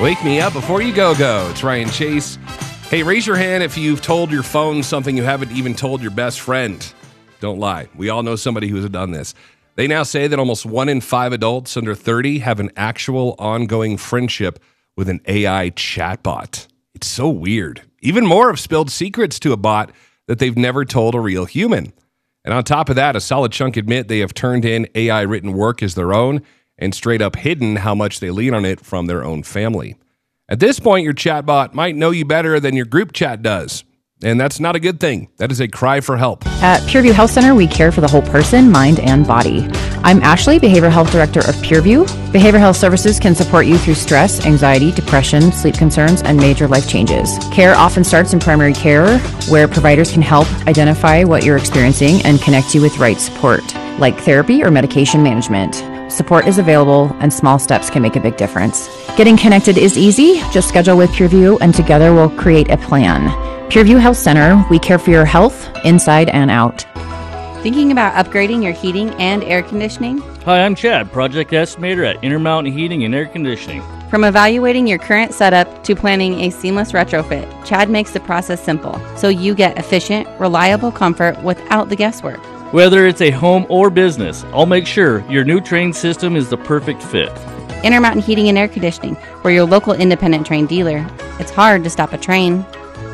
Wake me up before you go. It's Ryan Chase. Hey, raise your hand if you've told your phone something you haven't even told your best friend. Don't lie. We all know somebody who has done this. They now say that almost 1 in 5 adults under 30 have an actual ongoing friendship with an AI chatbot. It's so weird. Even more have spilled secrets to a bot that they've never told a real human. And on top of that, a solid chunk admit they have turned in AI written work as their own and straight up hidden how much they lean on it from their own family. At this point, your chatbot might know you better than your group chat does. And that's not a good thing. That is a cry for help. At PureView Health Center, we care for the whole person, mind, and body. I'm Ashley, Behavioral Health Director of PureView. Behavioral health services can support you through stress, anxiety, depression, sleep concerns, and major life changes. Care often starts in primary care, where providers can help identify what you're experiencing and connect you with right support, like therapy or medication management. Support is available, and small steps can make a big difference. Getting connected is easy. Just schedule with PureView, and together we'll create a plan. PureView Health Center, we care for your health, inside and out. Thinking about upgrading your heating and air conditioning? Hi, I'm Chad, project estimator at Intermountain Heating and Air Conditioning. From evaluating your current setup to planning a seamless retrofit, Chad makes the process simple, so you get efficient, reliable comfort without the guesswork. Whether it's a home or business, I'll make sure your new train system is the perfect fit. Intermountain Heating and Air Conditioning, we're your local independent train dealer. It's hard to stop a train.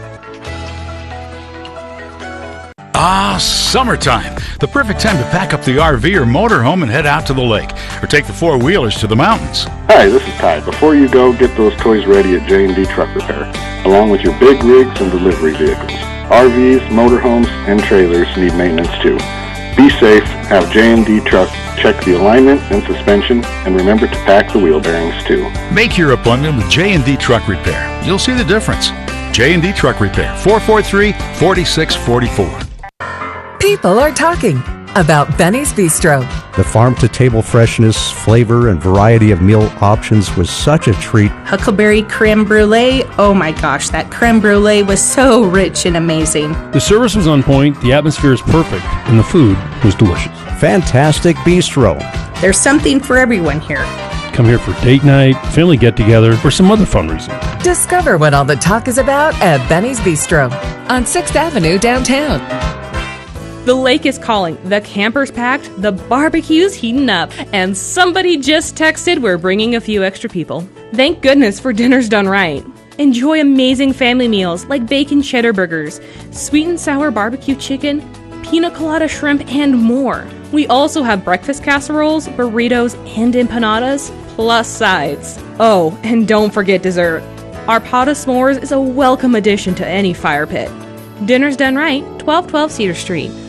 Summertime. The perfect time to pack up the RV or motorhome and head out to the lake, or take the four-wheelers to the mountains. Hi, this is Ty. Before you go, get those toys ready at J&D Truck Repair, along with your big rigs and delivery vehicles. RVs, motorhomes, and trailers need maintenance too. Be safe, have J&D Truck check the alignment and suspension, and remember to pack the wheel bearings too. Make your appointment with J&D Truck Repair. You'll see the difference. J&D Truck Repair, 443-4644. People are talking about Benny's Bistro. The farm-to-table freshness, flavor, and variety of meal options was such a treat. Huckleberry creme brulee. Oh my gosh, that creme brulee was so rich and amazing. The service was on point, the atmosphere is perfect, and the food was delicious. Fantastic bistro. There's something for everyone here. Come here for date night, family get-together, or some other fun reason. Discover what all the talk is about at Benny's Bistro on 6th Avenue downtown. The lake is calling, the camper's packed, the barbecue's heating up, and somebody just texted we're bringing a few extra people. Thank goodness for Dinner's Done Right. Enjoy amazing family meals like bacon cheddar burgers, sweet and sour barbecue chicken, pina colada shrimp, and more. We also have breakfast casseroles, burritos, and empanadas, plus sides. Oh, and don't forget dessert. Our pot of s'mores is a welcome addition to any fire pit. Dinner's Done Right, 1212 Cedar Street.